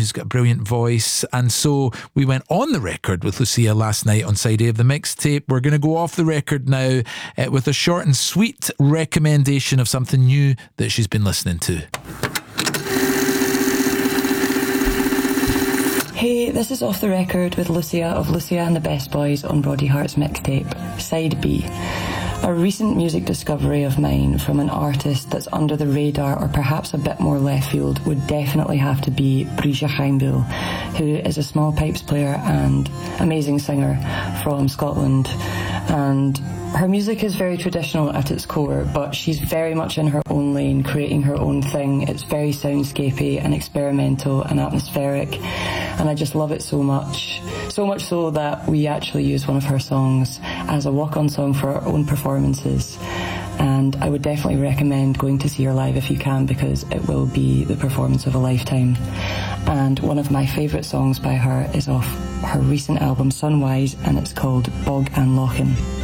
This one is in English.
who's got a brilliant voice. And so we went on the record with Lucia last night on side A of the mixtape. We're going to go off the record now with a short and sweet recommendation of something new that she's been listening to. Hey, this is Off the Record with Lucia of Lucia and the Best Boys on Roddy Hart's mixtape, Side B. A recent music discovery of mine from an artist that's under the radar or perhaps a bit more left field would definitely have to be Brisha Heimbull, who is a small pipes player and amazing singer from Scotland. And her music is very traditional at its core, but she's very much in her own lane, creating her own thing. It's very soundscapey and experimental and atmospheric, and I just love it so much. So much so that we actually use one of her songs as a walk-on song for our own performances. And I would definitely recommend going to see her live if you can, because it will be the performance of a lifetime. And one of my favourite songs by her is off her recent album Sunwise, and it's called Bog and Lochin'.